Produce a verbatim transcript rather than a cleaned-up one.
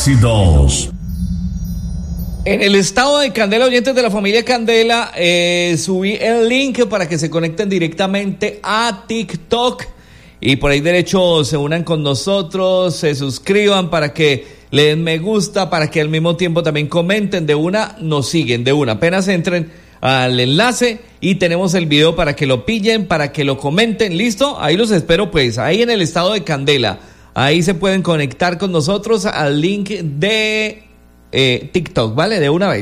Éxitos. En el estado de Candela, oyentes de la familia Candela, eh, subí el link para que se conecten directamente a TikTok y por ahí derecho se unan con nosotros, se suscriban para que le den me gusta, para que al mismo tiempo también comenten. De una, nos siguen, de una, apenas entren al enlace y tenemos el video para que lo pillen, para que lo comenten. ¿Listo? Ahí los espero, pues, ahí en el estado de Candela. Ahí se pueden conectar con nosotros al link de eh, TikTok, ¿vale? De una vez.